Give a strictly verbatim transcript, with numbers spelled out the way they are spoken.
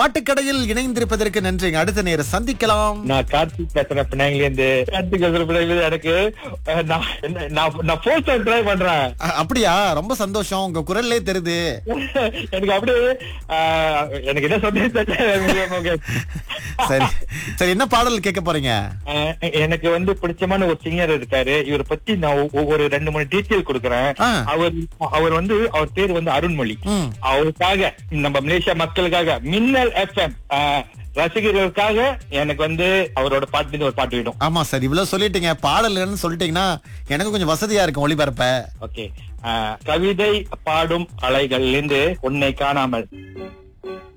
பாட்டுக்கடையில் இணைந்திருப்பதற்கு நன்றிங்க. அடுத்த நேரம் சந்திக்கலாம். நான் கார்த்திக் பேசுறேன் பினாங்கில இருந்து. கார்த்திக் பேசுற பினாங்கில எனக்கு அஹ், நான் என்ன- நான் நான் போஸ்ட் ட்ரை பண்றேன். அ- அப்படியா? ரொம்ப சந்தோஷம். உங்க குரல்லே தெரியுது. எனக்கு அப்படியே அஹ், எனக்கு என்ன சொல்றது. சரி சரி, என்ன பாடல் கேட்க போறீங்க? எனக்கு வந்து பிடிச்சமான ஒரு சிங்கர் இருக்காரு. இவரை பத்தி நான் ஒ- ஒரு ரெண்டு மூணு டீட்டெயில் கொடுக்குறேன். ஆ. அவர் அவர் வந்து அவர் பேர் வந்து அருண்மொழி. ம். அவருக்காக நம்ம மலேசியா மக்களுக்காக மின்னல் எஃப்எம் ரசிகர்களுக்காக எனக்கு வந்து அவரோட பாட்டு ஒரு பாட்டு விடும். ஆமா சார், இவ்வளவு சொல்லிட்டீங்க. பாடல்கள்னு சொல்லிட்டீங்கன்னா எனக்கு கொஞ்சம் வசதியா இருக்கும் ஒளிபரப்ப. ஓகே. கவிதை பாடும் அலைகள் இருந்து உன்னை காணாமல்.